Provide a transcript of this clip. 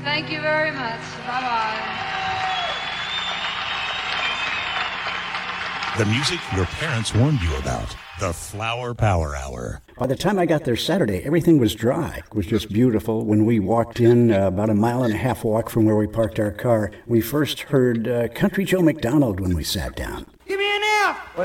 Thank you very much. Bye-bye. The music your parents warned you about. The Flower Power Hour. By the time I got there Saturday, everything was dry. It was just beautiful. When we walked in, about a 1.5 mile walk from where we parked our car, we first heard Country Joe McDonald when we sat down. Give me an F!